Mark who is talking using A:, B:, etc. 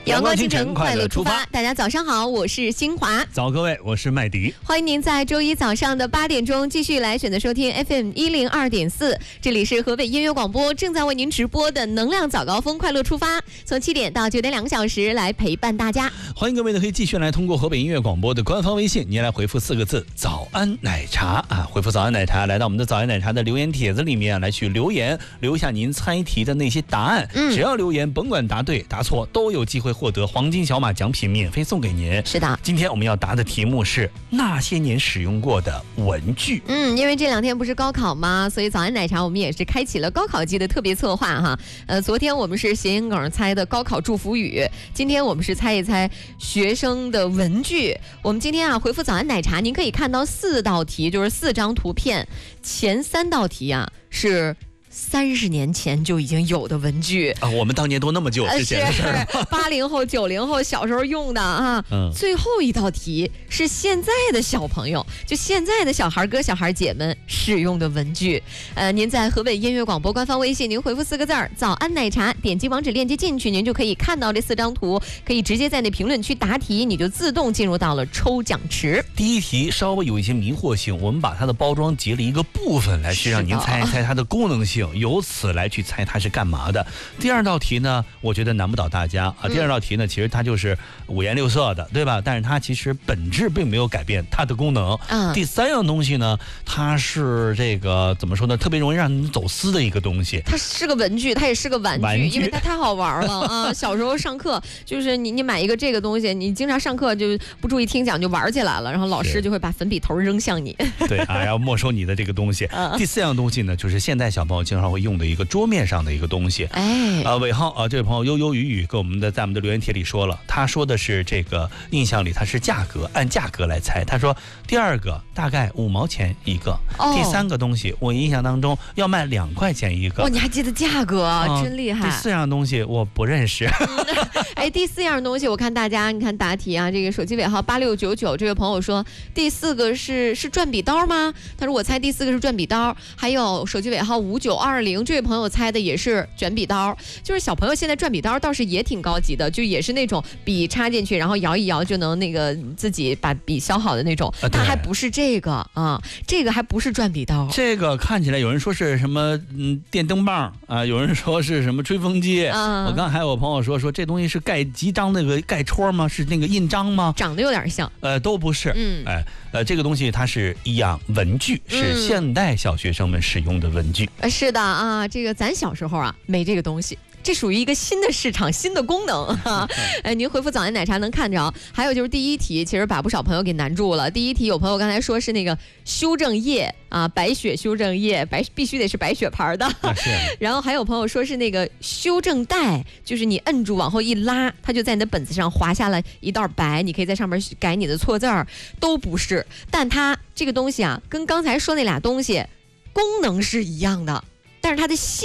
A: 阳光清晨，快乐出发。大家早上好，我是新华。
B: 早各位，我是麦迪。
A: 欢迎您在周一早上的8点钟继续来选择收听 FM 102.4，这里是河北音乐广播正在为您直播的能量早高峰快乐出发，从7点到9点2个小时来陪伴大家。
B: 欢迎各位呢可以继续来通过河北音乐广播的官方微信，您来回复4个字早安奶茶啊，回复早安奶茶来到我们的早安奶茶的留言帖子里面来去留言，留下您猜题的那些答案，只要留言甭管答对答错都有机会获得黄金小马奖品免费送给您。
A: 是的，
B: 今天我们要答的题目是那些年使用过的文具。
A: 因为这2天不是高考吗？所以早安奶茶我们也是开启了高考季的特别策划哈。昨天我们是谐音梗猜的高考祝福语，今天我们是猜一猜学生的文具。我们今天回复早安奶茶，您可以看到4道题，就是4张图片，前3道题是30年前就已经有的文具
B: 啊，我们当年都那么久之前的事儿
A: ，80后、90后小时候用的啊。最后一道题是现在的小朋友，就现在的小孩哥、小孩姐们使用的文具。您在河北音乐广播官方微信，您回复4个字早安奶茶，点击网址链接进去，您就可以看到这4张图，可以直接在那评论区答题，你就自动进入到了抽奖池。
B: 第一题稍微有一些迷惑性，我们把它的包装截了一个部分来去让您猜一猜它的功能性，由此来去猜它是干嘛的。第2道题呢，我觉得难不倒大家啊。第2道题呢，其实它就是5颜6色的，对吧？但是它其实本质并没有改变它的功能。第3样东西呢，它是这个怎么说呢？特别容易让人走私的一个东西。
A: 它是个文具，它也是个玩具，因为它太好玩了啊！小时候上课就是你买一个这个东西，你经常上课就不注意听讲就玩起来了，然后老师就会把粉笔头扔向你。
B: 对啊，要没收你的这个东西。第4样东西呢，就是现在小朋友经常会用的一个桌面上的一个东西。尾号啊，这位朋友悠悠雨雨跟我们在我们的留言帖里说了，他说的是这个印象里他是价格，按价格来猜。他说第2个大概5毛钱一个，第3个东西我印象当中要卖2块钱一个。
A: 你还记得价格，真厉害。
B: 第4样东西我不认识。
A: 第4样东西我看大家你看答题啊，这个手机尾号8699这位朋友说第4个是转笔刀吗？他说我猜第4个是转笔刀。还有手机尾号5920这位朋友猜的也是卷笔刀。就是小朋友现在转笔刀倒是也挺高级的，就也是那种笔插进去然后摇一摇就能那个自己把笔削好的那种，但还不是这个啊，这个还不是转笔刀。
B: 这个看起来有人说是什么电灯棒啊，有人说是什么吹风机。我刚还有朋友说这东西是盖集章那个盖戳吗？是那个印章吗？
A: 长得有点像。
B: 都不是。这个东西它是一样文具，是现代小学生们使用的文具。
A: 是的啊，这个咱小时候没这个东西。这属于一个新的市场，新的功能您回复早安奶茶能看着。还有就是第1题其实把不少朋友给难住了。第1题有朋友刚才说是那个修正液啊，白雪修正液，必须得是白雪牌的。然后还有朋友说是那个修正带，就是你摁住往后一拉，它就在你的本子上划下了一道白，你可以在上面改你的错字儿。都不是，但它这个东西跟刚才说那俩东西功能是一样的，但是它的